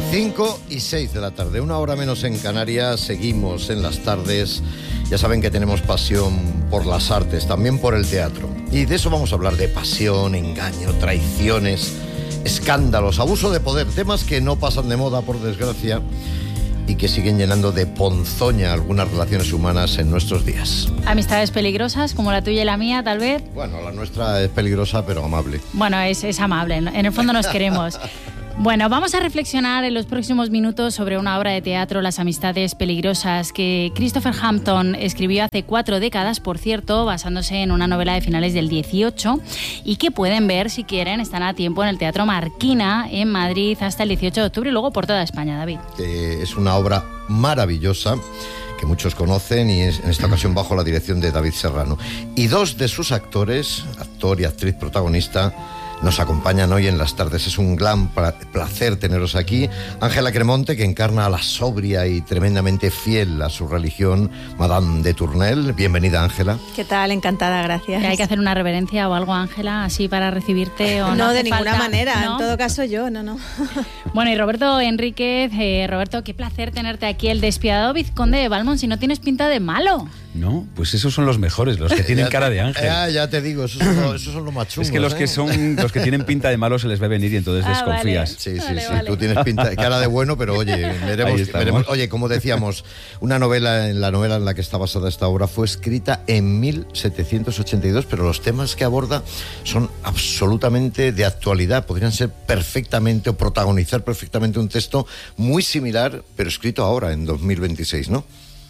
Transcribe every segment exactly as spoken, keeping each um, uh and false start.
cinco y seis de la tarde, una hora menos en Canarias, seguimos en las tardes. Ya saben que tenemos pasión por las artes, también por el teatro. Y de eso vamos a hablar, de pasión, engaño, traiciones, escándalos, abuso de poder, temas que no pasan de moda, por desgracia, y que siguen llenando de ponzoña algunas relaciones humanas en nuestros días. Amistades peligrosas, como la tuya y la mía, tal vez. Bueno, la nuestra es peligrosa, pero amable. Bueno, es, es amable, en el fondo nos queremos. Bueno, vamos a reflexionar en los próximos minutos sobre una obra de teatro, Las amistades peligrosas, que Christopher Hampton escribió hace cuatro décadas, por cierto, basándose en una novela de finales del dieciocho, y que pueden ver, si quieren, están a tiempo en el Teatro Marquina, en Madrid, hasta el dieciocho de octubre, y luego por toda España, David. Que es una obra maravillosa, que muchos conocen, y es en esta ocasión bajo la dirección de David Serrano. Y dos de sus actores, actor y actriz protagonista, nos acompañan hoy en las tardes. Es un gran placer teneros aquí. Ángela Cremonte, que encarna a la sobria y tremendamente fiel a su religión, Madame de Tournelle. Bienvenida, Ángela. ¿Qué tal? Encantada, gracias. ¿Hay que hacer una reverencia o algo, Ángela, así para recibirte? ¿O no, no hace de ninguna falta? manera. ¿No? En todo caso, yo, no, no. Bueno, y Roberto Enríquez. Eh, Roberto, qué placer tenerte aquí. El despiadado vizconde de Valmont, si no tienes pinta de malo. No, pues esos son los mejores, los que tienen cara de ángel. Ya, ya te digo, esos son los, esos son los más chungos. Es que los ¿eh? que son los que tienen pinta de malo se les ve venir y entonces ah, desconfías. Vale. Sí, sí, vale, sí. Vale. Tú tienes pinta de cara de bueno, pero oye, veremos, veremos. Oye, como decíamos, una novela, la novela en la que está basada esta obra fue escrita en mil setecientos ochenta y dos, pero los temas que aborda son absolutamente de actualidad. Podrían ser perfectamente o protagonizar perfectamente un texto muy similar, pero escrito ahora, en dos mil veintiséis, ¿no?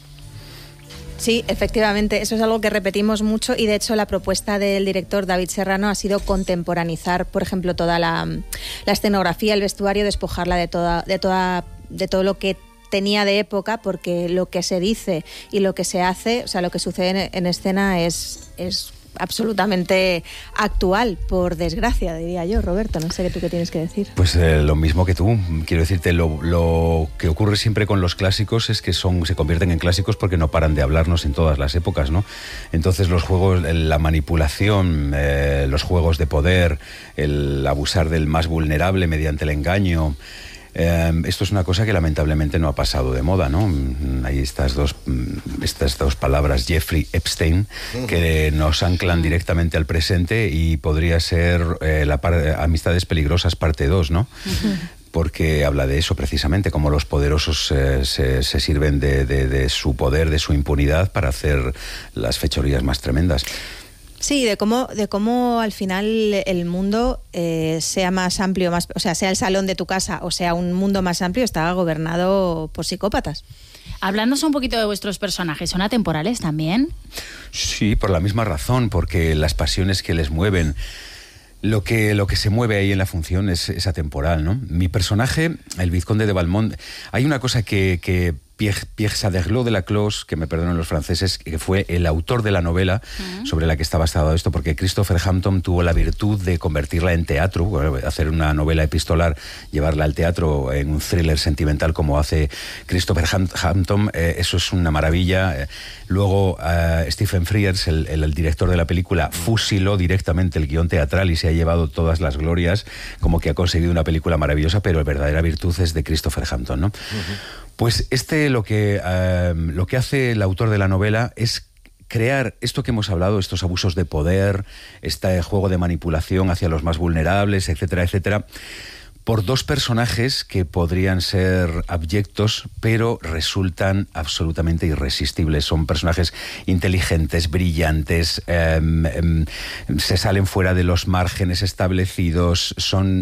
Sí, efectivamente, eso es algo que repetimos mucho, y de hecho la propuesta del director David Serrano ha sido contemporaneizar, por ejemplo, toda la, la escenografía, el vestuario, despojarla de toda, de toda, de todo lo que tenía de época, porque lo que se dice y lo que se hace, o sea, lo que sucede en, en escena es, es absolutamente actual, por desgracia, diría yo. Roberto, no sé qué tú qué tienes que decir. Pues eh, lo mismo que tú. Quiero decirte, lo, lo que ocurre siempre con los clásicos es que son se convierten en clásicos porque no paran de hablarnos en todas las épocas, ¿no? Entonces los juegos, la manipulación, eh, los juegos de poder, el abusar del más vulnerable mediante el engaño. Eh, esto es una cosa que lamentablemente no ha pasado de moda, ¿no? Hay estas dos, estas dos palabras, Jeffrey Epstein, que nos anclan directamente al presente, y podría ser eh, la par- Amistades peligrosas parte dos, ¿no? Uh-huh. Porque habla de eso precisamente, cómo los poderosos eh, se, se sirven de, de, de su poder, de su impunidad, para hacer las fechorías más tremendas. Sí, de cómo, de cómo al final el mundo eh, sea más amplio, más, o sea, sea el salón de tu casa o sea un mundo más amplio, está gobernado por psicópatas. Hablándonos un poquito de vuestros personajes, ¿son atemporales también? Sí, por la misma razón, porque las pasiones que les mueven, lo que, lo que se mueve ahí en la función es, es atemporal, ¿no? Mi personaje, el vizconde de Valmont, hay una cosa que... que Pierre, Pierre Saderlot de la Clos, que me perdonen los franceses, que fue el autor de la novela uh-huh. sobre la que está basado esto, porque Christopher Hampton tuvo la virtud de convertirla en teatro, hacer una novela epistolar, llevarla al teatro en un thriller sentimental como hace Christopher Hampton. Eh, eso es una maravilla. Luego uh, Stephen Frears, el, el, el director de la película, fusiló directamente el guión teatral y se ha llevado todas las glorias, como que ha conseguido una película maravillosa, pero la verdadera virtud es de Christopher Hampton, ¿no? Uh-huh. Pues este lo que, uh, lo que hace el autor de la novela es crear esto que hemos hablado, estos abusos de poder, este juego de manipulación hacia los más vulnerables, etcétera, etcétera, por dos personajes que podrían ser abyectos, pero resultan absolutamente irresistibles. Son personajes inteligentes, brillantes, eh, eh, se salen fuera de los márgenes establecidos,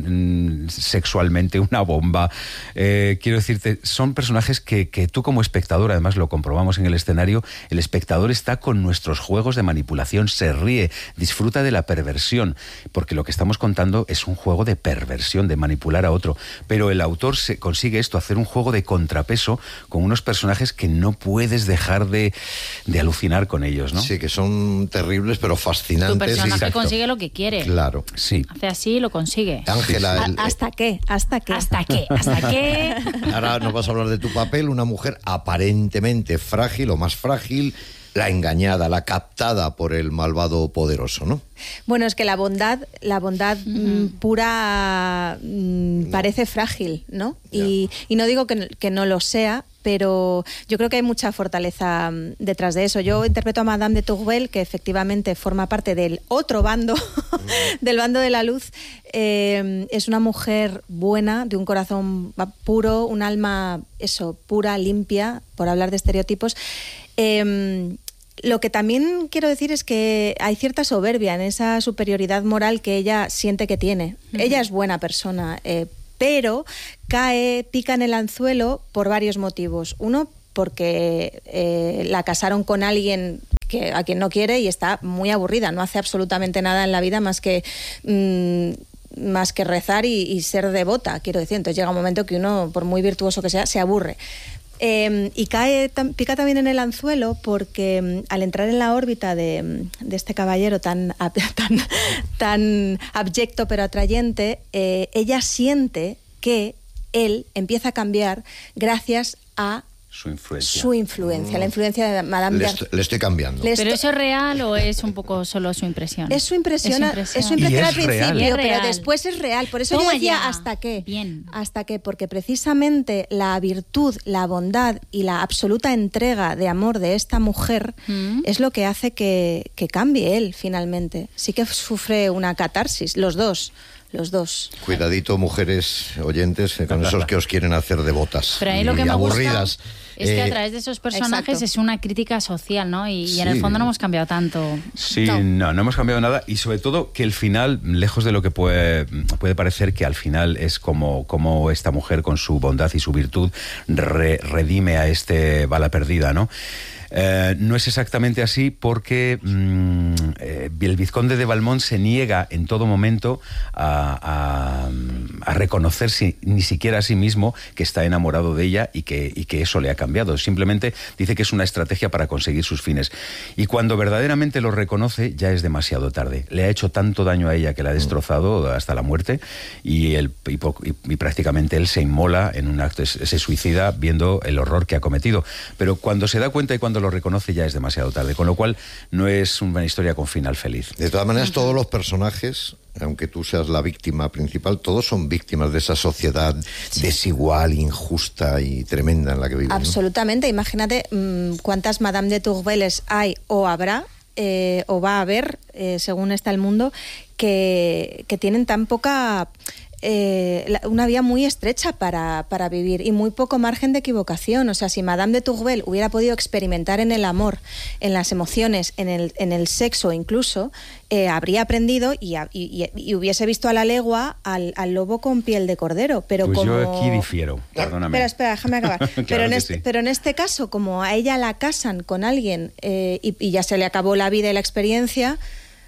son mm, sexualmente una bomba. Eh, quiero decirte, son personajes que, que tú como espectador, además lo comprobamos en el escenario, el espectador está con nuestros juegos de manipulación, se ríe, disfruta de la perversión, porque lo que estamos contando es un juego de perversión, de manipulación a otro, pero el autor se consigue esto, hacer un juego de contrapeso con unos personajes que no puedes dejar de, de alucinar con ellos, ¿no? Sí, que son terribles pero fascinantes. Tu personaje Exacto. consigue lo que quiere. Claro. Sí. Hace así y lo consigue. Ángela, sí, sí. ¿Hasta qué? ¿Hasta qué? ¿Hasta qué? ¿Hasta qué? Ahora nos vas a hablar de tu papel, una mujer aparentemente frágil o más frágil, la engañada, la captada por el malvado poderoso, ¿no? Bueno, es que la bondad, la bondad uh-huh. pura mm, no. parece frágil, ¿no? Y, y no digo que, que no lo sea, pero yo creo que hay mucha fortaleza detrás de eso. Yo interpreto a Madame de Tourvel, que efectivamente forma parte del otro bando, del bando de la luz. Eh, es una mujer buena, de un corazón puro, un alma, eso, pura, limpia, por hablar de estereotipos. Eh, Lo que también quiero decir es que hay cierta soberbia en esa superioridad moral que ella siente que tiene. Uh-huh. Ella es buena persona, eh, pero cae, pica en el anzuelo por varios motivos. Uno, porque eh, la casaron con alguien que, a quien no quiere y está muy aburrida, no hace absolutamente nada en la vida más que... Mmm, más que rezar y, y ser devota, quiero decir. Entonces llega un momento que uno, por muy virtuoso que sea, se aburre. Eh, y cae, tam, pica también en el anzuelo porque um, al entrar en la órbita de, de este caballero tan, tan, tan abyecto pero atrayente, eh, ella siente que él empieza a cambiar gracias a su influencia. Su influencia, mm. la influencia de Madame Le, de... estoy, le estoy cambiando. Le ¿Pero eso es real o es un poco solo su impresión? Es su impresión, es su impresión al principio, pero después es real. Por eso Toma yo decía ya. hasta qué. Bien. Hasta qué, porque precisamente la virtud, la bondad y la absoluta entrega de amor de esta mujer mm. es lo que hace que, que cambie él finalmente. Sí que sufre una catarsis, los dos. Los dos. Cuidadito, mujeres oyentes, con esos que os quieren hacer devotas. Pero ahí lo que y me aburridas. gusta es que a través de esos personajes Exacto. es una crítica social, ¿no? Y, sí. y en el fondo no hemos cambiado tanto. Sí, no. no, no hemos cambiado nada. Y sobre todo que el final, lejos de lo que puede, puede parecer, que al final es como, como esta mujer con su bondad y su virtud re, redime a este bala perdida, ¿no? Eh, no es exactamente así porque mmm, eh, el vizconde de Valmont se niega en todo momento a, a, a reconocerse ni siquiera a sí mismo que está enamorado de ella y que, y que eso le ha cambiado. Simplemente dice que es una estrategia para conseguir sus fines. Y cuando verdaderamente lo reconoce ya es demasiado tarde. Le ha hecho tanto daño a ella que la ha destrozado hasta la muerte y, el, y, y, y prácticamente él se inmola en un acto, se suicida viendo el horror que ha cometido. Pero cuando se da cuenta y cuando lo reconoce ya es demasiado tarde, con lo cual no es una historia con final feliz. De todas maneras, todos los personajes, aunque tú seas la víctima principal, todos son víctimas de esa sociedad sí. desigual, injusta y tremenda en la que vivimos. Absolutamente. ¿No? Imagínate mmm, cuántas Madame de Tourveles hay o habrá eh, o va a haber, eh, según está el mundo, que, que tienen tan poca... Eh, una vía muy estrecha para, para vivir y muy poco margen de equivocación. O sea, si Madame de Tourvel hubiera podido experimentar en el amor, en las emociones, en el, en el sexo incluso, eh, habría aprendido y, y, y hubiese visto a la legua al, al lobo con piel de cordero. Pero pues como... yo aquí difiero, perdóname. Espera, espera, déjame acabar. Claro pero, en que este, sí. pero en este caso, como a ella la casan con alguien eh, y, y ya se le acabó la vida y la experiencia...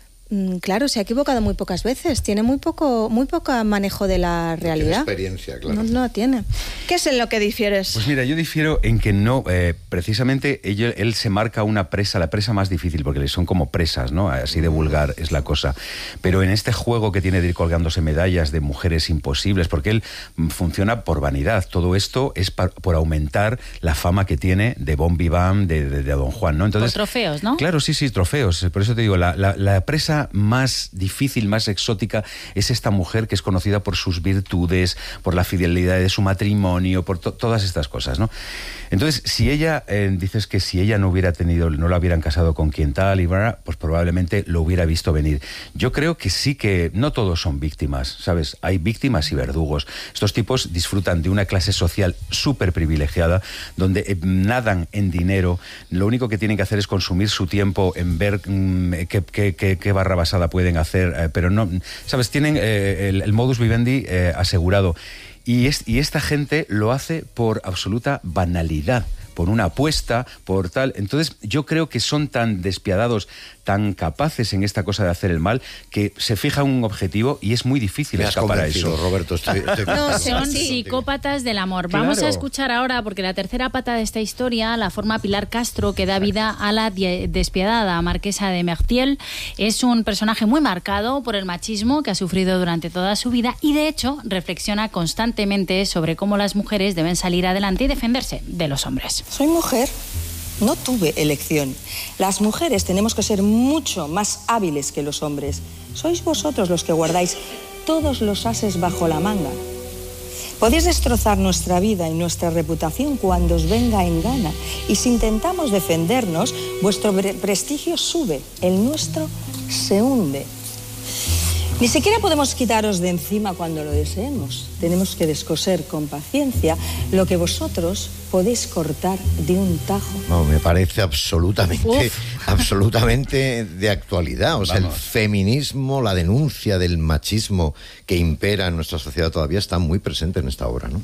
Claro, se ha equivocado muy pocas veces. Tiene muy poco, muy poco manejo de la realidad. Tiene experiencia, claro. No, no tiene. ¿Qué es en lo que difieres? Pues mira, yo difiero en que no, eh, precisamente él, él se marca una presa, la presa más difícil, porque son como presas, ¿no? Así de vulgar es la cosa. Pero en este juego que tiene de ir colgándose medallas de mujeres imposibles, porque él funciona por vanidad. Todo esto es pa, por aumentar la fama que tiene de bon vivant, de, de, de Don Juan, ¿no? Entonces, por trofeos, ¿no? Claro, sí, sí, trofeos. Por eso te digo, la, la, la presa más difícil, más exótica es esta mujer que es conocida por sus virtudes, por la fidelidad de su matrimonio, por to- todas estas cosas, ¿no? Entonces, si ella, eh, dices que si ella no hubiera tenido, no la hubieran casado con quien tal, y bla, pues probablemente lo hubiera visto venir. Yo creo que sí que no todos son víctimas, ¿sabes? Hay víctimas y verdugos. Estos tipos disfrutan de una clase social súper privilegiada, donde eh, nadan en dinero, lo único que tienen que hacer es consumir su tiempo en ver mmm, qué, qué, qué, qué barra basada pueden hacer, eh, pero no, ¿sabes? Tienen eh, el, el modus vivendi eh, asegurado. Y, es, y esta gente lo hace por absoluta banalidad, por una apuesta, por tal. Entonces yo creo que son tan despiadados, tan capaces en esta cosa de hacer el mal, que se fija un objetivo y es muy difícil Me has escapar a convencido, eso. Roberto, estoy, estoy No, son sí. psicópatas del amor. Claro. Vamos a escuchar ahora, porque la tercera pata de esta historia la forma Pilar Castro, que da vida a la despiadada marquesa de Mertiel. Es un personaje muy marcado por el machismo que ha sufrido durante toda su vida y, de hecho, reflexiona constantemente sobre cómo las mujeres deben salir adelante y defenderse de los hombres. Soy mujer No tuve elección. Las mujeres tenemos que ser mucho más hábiles que los hombres. Sois vosotros los que guardáis todos los ases bajo la manga. Podéis destrozar nuestra vida y nuestra reputación cuando os venga en gana. Y si intentamos defendernos, vuestro prestigio sube, el nuestro se hunde. Ni siquiera podemos quitaros de encima cuando lo deseemos. Tenemos que descoser con paciencia lo que vosotros podéis cortar de un tajo. No, me parece absolutamente, absolutamente de actualidad. O sea, Vamos. el feminismo, la denuncia del machismo que impera en nuestra sociedad todavía está muy presente en esta obra, ¿no?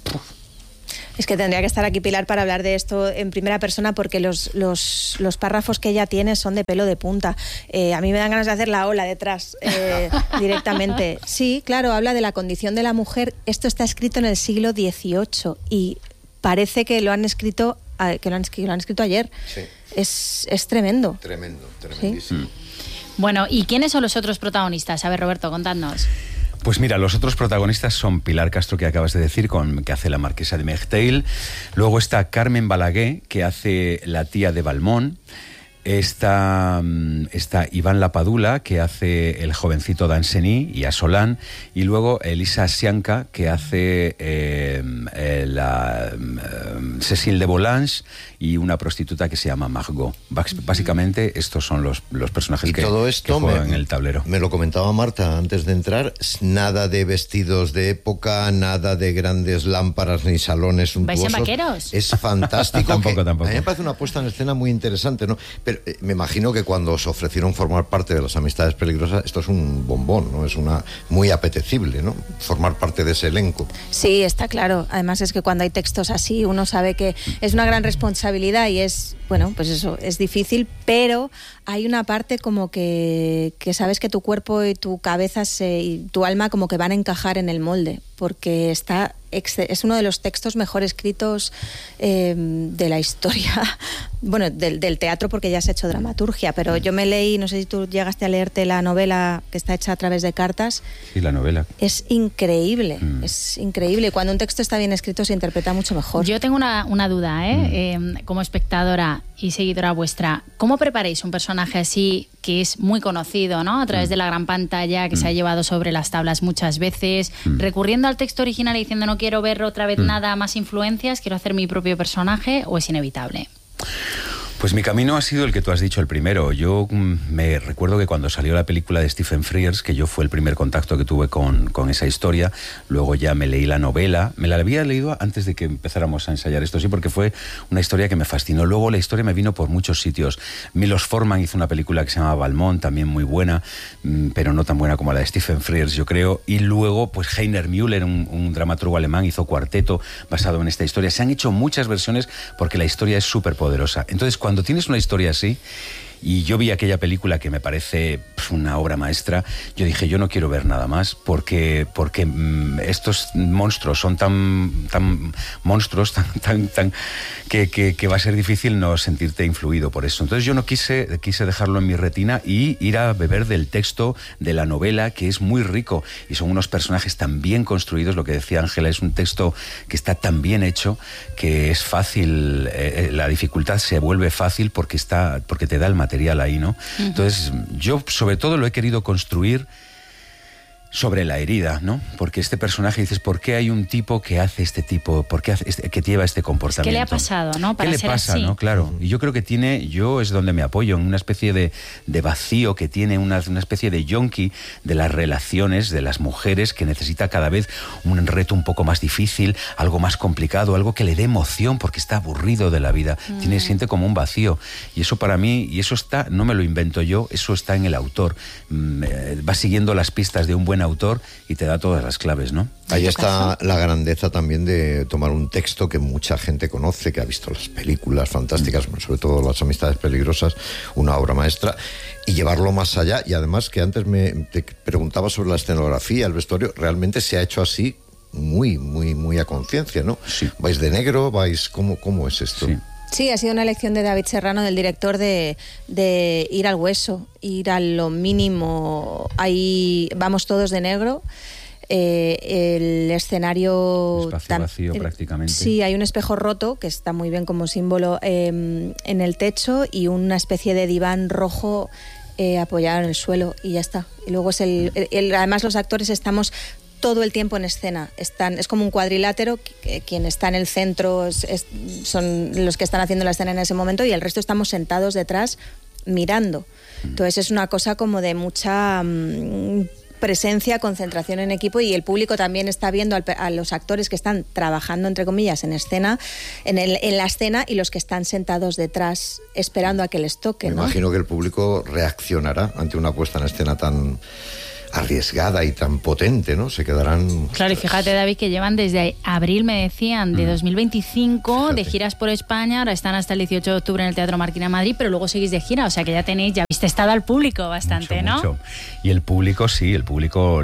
Es que tendría que estar aquí Pilar para hablar de esto en primera persona, porque los, los, los párrafos que ella tiene son de pelo de punta. Eh, a mí me dan ganas de hacer la ola detrás eh, directamente. Sí, claro, habla de la condición de la mujer. Esto está escrito en el siglo dieciocho y parece que lo han escrito, que lo han, que lo han escrito ayer. Sí. Es, es tremendo. Tremendo, tremendísimo. ¿Sí? Bueno, ¿y quiénes son los otros protagonistas? A ver, Roberto, contadnos. Pues mira, los otros protagonistas son Pilar Castro, que acabas de decir, con, que hace la marquesa de Merteuil. Luego está Carmen Balaguer, que hace la tía de Valmont. Está, está Iván Lapadula, que hace el jovencito Danceny y a Solán. Y luego Elisa Sianca, que hace eh, eh, la eh, Cécile de Volanges y una prostituta que se llama Margot. Básicamente estos son los, los personajes y que, todo esto que juegan me, en el tablero. Me lo comentaba Marta antes de entrar, nada de vestidos de época, nada de grandes lámparas ni salones suntuosos. ¿Vais en vaqueros? Es fantástico. tampoco, que, tampoco. A mí me parece una puesta en escena muy interesante, ¿no? Pero eh, me imagino que cuando os ofrecieron formar parte de las Amistades Peligrosas, esto es un bombón, ¿no? Es una muy apetecible, ¿no? Formar parte de ese elenco. Sí, está claro. Además es que cuando hay textos así, uno sabe que es una gran responsabilidad y es, bueno, pues eso, es difícil, pero hay una parte como que, que sabes que tu cuerpo y tu cabeza se, y tu alma como que van a encajar en el molde, porque está es uno de los textos mejor escritos eh, de la historia, bueno, del, del teatro, porque ya has hecho dramaturgia, pero yo me leí, no sé si tú llegaste a leerte la novela que está hecha a través de cartas. Sí, la novela. Es increíble, mm. es increíble. Cuando un texto está bien escrito se interpreta mucho mejor. Yo tengo una, una duda, ¿eh? Mm. eh, como espectadora y seguidora vuestra, ¿cómo preparáis un personaje así que es muy conocido, ¿no? A través mm. de la gran pantalla, que mm. se ha llevado sobre las tablas muchas veces, mm. recurriendo al texto original y diciendo no quiero ver otra vez mm. nada, más influencias, quiero hacer mi propio personaje, o es inevitable? Pues mi camino ha sido el que tú has dicho, el primero. Yo me recuerdo que cuando salió la película de Stephen Frears, que yo fue el primer contacto que tuve con, con esa historia, luego ya me leí la novela, me la había leído antes de que empezáramos a ensayar esto, sí, porque fue una historia que me fascinó. Luego la historia me vino por muchos sitios. Milos Forman hizo una película que se llama Valmont, también muy buena, pero no tan buena como la de Stephen Frears, yo creo. Y luego, pues Heiner Müller, un, un dramaturgo alemán, hizo Cuarteto basado en esta historia. Se han hecho muchas versiones porque la historia es súper poderosa. Entonces, cuando tienes una historia así, y yo vi aquella película que me parece pf, una obra maestra, yo dije, yo no quiero ver nada más, porque, porque mmm, estos monstruos son tan, tan monstruos, tan, tan, tan que, que, que va a ser difícil no sentirte influido por eso. Entonces yo no quise, quise dejarlo en mi retina y ir a beber del texto de la novela, que es muy rico, y son unos personajes tan bien construidos. Lo que decía Ángela, es un texto que está tan bien hecho que es fácil, eh, la dificultad se vuelve fácil porque, está, porque te da el material ahí, ¿no? Uh-huh. Entonces, yo sobre todo lo he querido construir sobre la herida, ¿no? Porque este personaje, dices, ¿por qué hay un tipo que hace este tipo, por qué hace este, que lleva este comportamiento? ¿Qué le ha pasado, no? Para ¿Qué le ser pasa, así? no? Claro. Y yo creo que tiene, yo es donde me apoyo, en una especie de, de vacío que tiene, una, una especie de yonki de las relaciones de las mujeres, que necesita cada vez un reto un poco más difícil, algo más complicado, algo que le dé emoción, porque está aburrido de la vida. Mm. Tiene, siente como un vacío. Y eso para mí, y eso está, no me lo invento yo, eso está en el autor. Mm, eh, va siguiendo las pistas de un buen autor y te da todas las claves, ¿no? Ahí está la grandeza también de tomar un texto que mucha gente conoce, que ha visto las películas fantásticas, mm. sobre todo Las Amistades Peligrosas, una obra maestra, y llevarlo más allá. Y además, que antes me te preguntaba sobre la escenografía, el vestuario, realmente se ha hecho así muy, muy, muy a conciencia, ¿no? Sí. ¿Vais de negro? ¿Vais cómo, cómo es esto? Sí. Sí, ha sido una elección de David Serrano, del director, de, de ir al hueso, ir a lo mínimo. Ahí vamos todos de negro. Eh, el escenario... Espacio vacío tam, prácticamente. Sí, hay un espejo roto, que está muy bien como símbolo eh, en el techo, y una especie de diván rojo eh, apoyado en el suelo, y ya está. Y luego es el, el, el además los actores estamos todo el tiempo en escena. Están, es como un cuadrilátero, que, quien está en el centro es, es, son los que están haciendo la escena en ese momento, y el resto estamos sentados detrás mirando. Entonces es una cosa como de mucha um, presencia, concentración en equipo, y el público también está viendo al, a los actores que están trabajando, entre comillas, en escena, en, el, en la escena, y los que están sentados detrás esperando a que les toque, Me ¿no? imagino que el público reaccionará ante una puesta en escena tan arriesgada y tan potente, ¿no? Se quedarán... Claro, y fíjate, David, que llevan desde abril, me decían, de dos mil veinticinco, Fíjate. de giras por España. Ahora están hasta el dieciocho de octubre en el Teatro Marquina Madrid, pero luego seguís de gira, o sea que ya tenéis, ya habéis testado al público bastante, Mucho, ¿no? mucho. Y el público, sí, el público...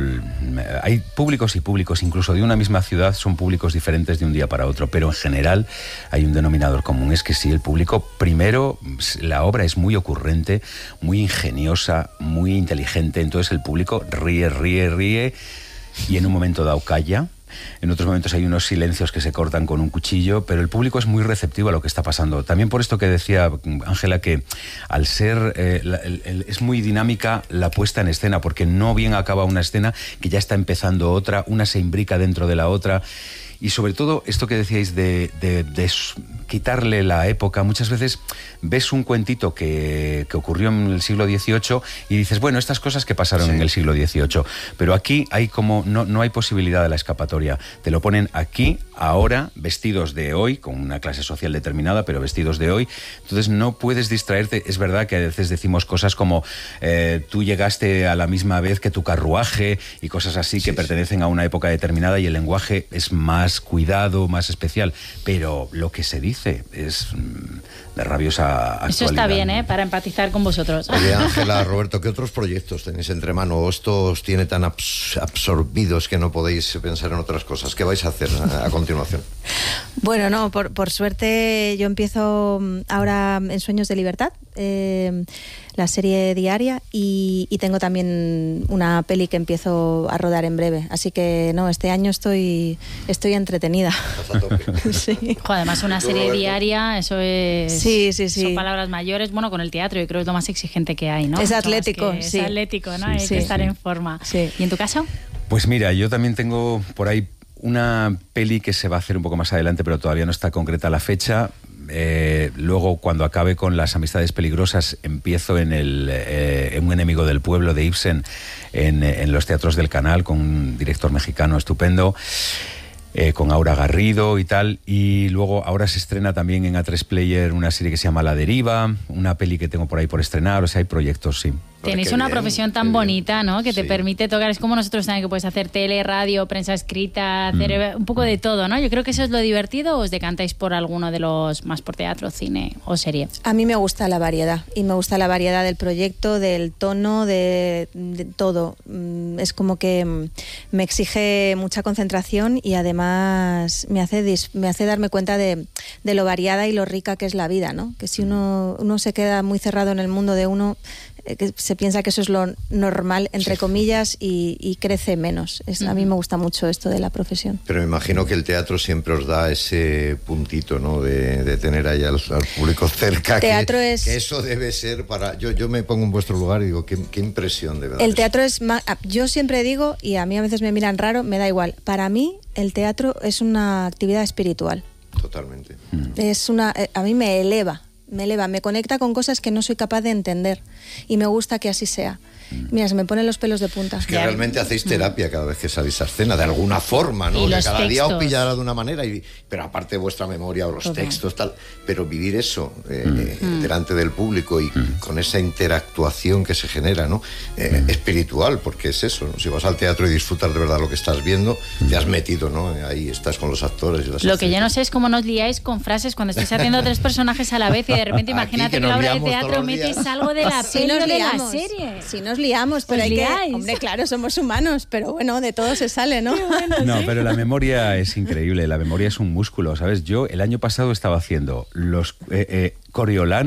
Hay públicos y públicos, incluso de una misma ciudad, son públicos diferentes de un día para otro, pero en general hay un denominador común, es que sí, el público, primero, la obra es muy ocurrente, muy ingeniosa, muy inteligente, entonces el público ríe, ríe, ríe, y en un momento dado calla. En otros momentos hay unos silencios que se cortan con un cuchillo, pero el público es muy receptivo a lo que está pasando. También por esto que decía Ángela, que al ser eh, la, el, el, es muy dinámica la puesta en escena, porque no bien acaba una escena que ya está empezando otra, una se imbrica dentro de la otra. Y sobre todo esto que decíais de, de, de quitarle la época. Muchas veces ves un cuentito que, que ocurrió en el siglo dieciocho y dices, bueno, estas cosas que pasaron sí. en el siglo dieciocho. Pero aquí hay como no, no hay posibilidad de la escapatoria. Te lo ponen aquí, ahora, vestidos de hoy, con una clase social determinada, pero vestidos de hoy. Entonces no puedes distraerte. Es verdad que a veces decimos cosas como eh, tú llegaste a la misma vez que tu carruaje y cosas así que sí, pertenecen sí. a una época determinada, y el lenguaje es más cuidado, más especial, pero lo que se dice es de rabiosa actualidad. Eso está bien, ¿eh? Para empatizar con vosotros. Oye, Ángela, Roberto, ¿qué otros proyectos tenéis entre manos? ¿Esto os tiene tan abs- absorbidos que no podéis pensar en otras cosas? ¿Qué vais a hacer a, a continuación? Bueno, no, por, por suerte yo empiezo ahora en Sueños de Libertad, eh, la serie diaria, y, y tengo también una peli que empiezo a rodar en breve. Así que no, este año estoy estoy entretenida. Sí. Jo, además una serie diaria, eso es... Sí, sí, sí. Son palabras mayores. Bueno, con el teatro yo creo que es lo más exigente que hay, ¿no? Es atlético, que, sí. Es atlético, ¿no? Sí, hay sí, que estar sí. en forma. Sí. ¿Y en tu caso? Pues mira, yo también tengo por ahí una peli que se va a hacer un poco más adelante, pero todavía no está concreta la fecha. Eh, luego, cuando acabe con Las amistades peligrosas, empiezo en, el, eh, en Un enemigo del pueblo de Ibsen, en, en los teatros del Canal, con un director mexicano estupendo, eh, con Aura Garrido y tal. Y luego ahora se estrena también en A tres Player una serie que se llama La Deriva, una peli que tengo por ahí por estrenar. O sea, hay proyectos, sí. Tenéis Qué una bien, profesión tan qué bonita, ¿no? Que te Sí. permite tocar. Es como nosotros también, que puedes hacer tele, radio, prensa escrita, hacer mm. un poco de todo, ¿no? Yo creo que eso es lo divertido. ¿O os decantáis por alguno de los más por teatro, cine o serie? A mí me gusta la variedad, y me gusta la variedad del proyecto, del tono, de, de todo. Es como que me exige mucha concentración, y además me hace, dis, me hace darme cuenta de, de lo variada y lo rica que es la vida, ¿no? Que si uno, uno se queda muy cerrado en el mundo de uno, que se piensa que eso es lo normal, entre sí. comillas, y, y crece menos. Es, a mí me gusta mucho esto de la profesión. Pero me imagino que el teatro siempre os da ese puntito, ¿no? De, de tener ahí al, al público cerca. Teatro que, es... que eso debe ser para... Yo, yo me pongo en vuestro lugar y digo, qué, qué impresión de verdad. El teatro es más... Yo siempre digo, y a mí a veces me miran raro, me da igual. Para mí, el teatro es una actividad espiritual. Totalmente. Es una... A mí me eleva. Me eleva, me conecta con cosas que no soy capaz de entender, y me gusta que así sea. Mira, se me ponen los pelos de punta. Es que ya realmente hacéis terapia cada vez que salís a escena, de alguna forma, ¿no? Y Que los cada textos. día os pillará de una manera, y, pero aparte de vuestra memoria o los Todo. textos, tal. Pero vivir eso eh, Mm. eh, delante del público y mm. con esa interactuación que se genera, ¿no? Eh, mm. Espiritual, porque es eso, ¿no? Si vas al teatro y disfrutas de verdad lo que estás viendo, mm. te has metido, ¿no? Ahí estás con los actores y las Lo que actrices. yo no sé es cómo nos liáis con frases cuando estáis haciendo tres personajes a la vez, y de repente imagínate Aquí, que que en la nos obra de liamos teatro todos los días. metes algo de la Sí peli nos o de la liamos, serie. sí nos liamos, pero Os hay que... liáis. Hombre, claro, somos humanos, pero bueno, de todo se sale, ¿no? No, pero la memoria es increíble, la memoria es un músculo, ¿sabes? Yo el año pasado estaba haciendo los eh, eh, Coriolano,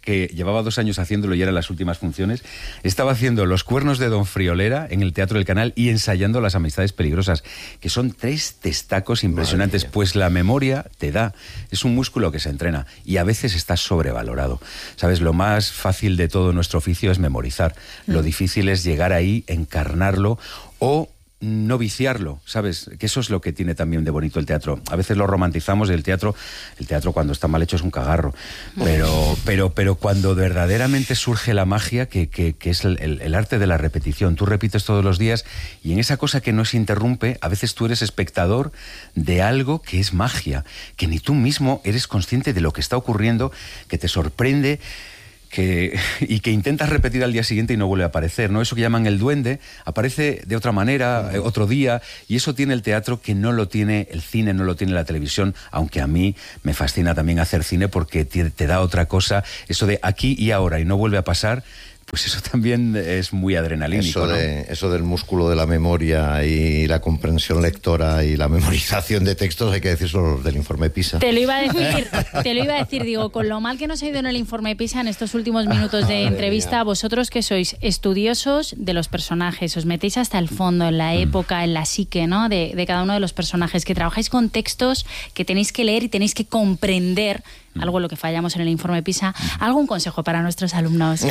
que llevaba dos años haciéndolo y eran las últimas funciones, estaba haciendo Los cuernos de Don Friolera en el Teatro del Canal y ensayando Las amistades peligrosas, que son tres testacos impresionantes. Pues la memoria te da, es un músculo que se entrena y a veces está sobrevalorado. ¿Sabes? Lo más fácil de todo nuestro oficio es memorizar. Mm. Lo difícil es llegar ahí, encarnarlo o no viciarlo, ¿sabes? Que eso es lo que tiene también de bonito el teatro. A veces lo romantizamos, el teatro, el teatro cuando está mal hecho es un cagarro, pero, pero, pero cuando verdaderamente surge la magia, que, que, que es el, el, el arte de la repetición, tú repites todos los días y en esa cosa que no se interrumpe, a veces tú eres espectador de algo que es magia, que ni tú mismo eres consciente de lo que está ocurriendo, que te sorprende, Que, y que intentas repetir al día siguiente y no vuelve a aparecer, ¿no? Eso que llaman el duende, aparece de otra manera, eh, otro día, y eso tiene el teatro que no lo tiene el cine, no lo tiene la televisión, aunque a mí me fascina también hacer cine porque te, te da otra cosa, eso de aquí y ahora y no vuelve a pasar. Pues eso también es muy adrenalínico, eso, ¿no? de, eso del músculo de la memoria y la comprensión lectora y la memorización de textos, hay que decirlo del informe PISA. Te lo iba a decir, te lo iba a decir, digo, con lo mal que nos ha ido en el informe PISA en estos últimos minutos de entrevista, vosotros que sois estudiosos de los personajes, os metéis hasta el fondo, en la época, en la psique, ¿no? de, de cada uno de los personajes, que trabajáis con textos que tenéis que leer y tenéis que comprender, algo en lo que fallamos en el informe PISA. ¿Algún consejo para nuestros alumnos?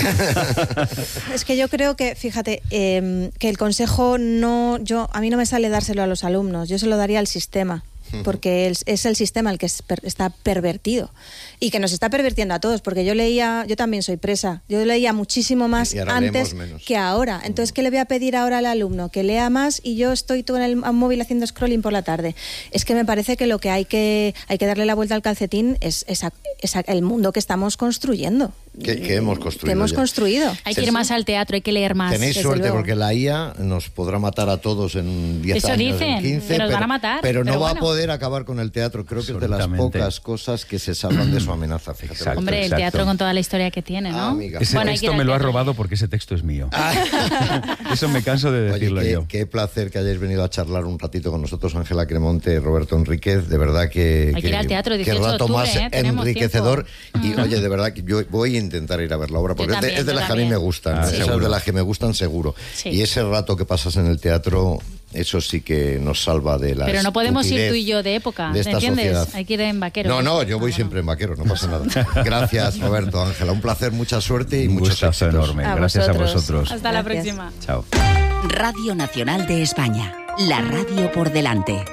Es que yo creo que, fíjate, eh, que el consejo no, yo a mí no me sale dárselo a los alumnos, yo se lo daría al sistema, porque es, es el sistema el que es per, está pervertido y que nos está pervirtiendo a todos, porque yo leía, yo también soy presa, yo leía muchísimo más antes que ahora. Entonces, ¿qué le voy a pedir ahora al alumno? Que lea más y yo estoy todo en el móvil haciendo scrolling por la tarde. Es que me parece que lo que hay que, hay que darle la vuelta al calcetín es, es, a, es a el mundo que estamos construyendo. Que, que hemos construido. Que hemos ya. construido. Hay que ir más al teatro, hay que leer más. Tenéis suerte luego, porque la I A nos podrá matar a todos en diez Eso años, dicen, en quince, que nos pero, van a matar. Pero no pero va bueno. a poder acabar con el teatro. Creo que es de las pocas cosas que se salvan de su amenaza. Fíjate. Exacto, Hombre, exacto. el teatro con toda la historia que tiene, ¿no? Ah, amiga. Ese bueno, texto me lo has robado porque ese texto es mío. Eso me canso de decirlo. Oye, qué, yo. Qué placer que hayáis venido a charlar un ratito con nosotros, Ángela Cremonte, Roberto Enríquez. De verdad que... Hay que ir al teatro, qué dieciocho de rato octubre, más ¿eh? enriquecedor. Tiempo. Y oye, de verdad que yo voy a intentar ir a ver la obra, porque Yo también, es de, es de yo las que a mí también. me gustan. Ah, Esas seguro. de las que me gustan seguro. Sí. Y ese rato que pasas en el teatro, eso sí que nos salva de la Pero no podemos ir estupidez tú y yo de época, de esta ¿entiendes? sociedad. Hay que ir en vaquero. No, no, yo voy Ah, siempre en vaquero, no pasa nada. Gracias, Roberto, Ángela. Un placer, mucha suerte y Un muchos gustazo éxitos. enorme. A Gracias vosotros. a vosotros. Hasta la Gracias. próxima. Chao. Radio Nacional de España, la radio por delante.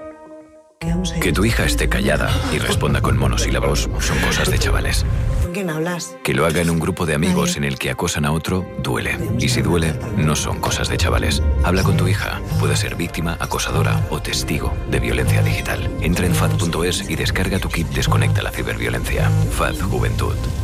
Que tu hija esté callada y responda con monosílabos son cosas de chavales. ¿Con quién hablas? Que lo haga en un grupo de amigos en el que acosan a otro, duele. Y si duele, no son cosas de chavales. Habla con tu hija. Puede ser víctima, acosadora o testigo de violencia digital. Entra en fad punto es y descarga tu kit Desconecta la ciberviolencia. F A D Juventud.